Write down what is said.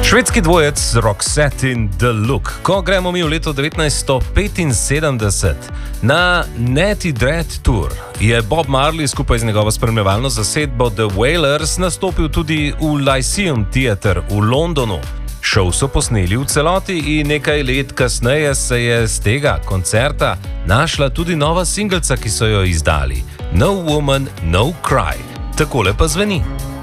Švedski dvojec Roxette in The Look. Ko gremo mi v leto 1975 na Natty Dread Tour, je Bob Marley skupaj z njegovo spremljevalno zasedbo The Wailers nastopil tudi v Lyceum Theatre v Londonu. Šov so posneli v celoti in nekaj let kasneje se je z tega koncerta našla tudi nova singelca, ki so jo izdali. No Woman, No Cry. Takole pa zveni.